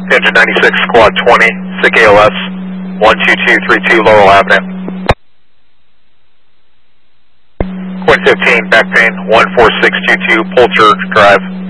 Engine 96, Squad 20, SIC ALS, 12232 Laurel Avenue. Quint 15, back pain, 14622 Poulter Drive.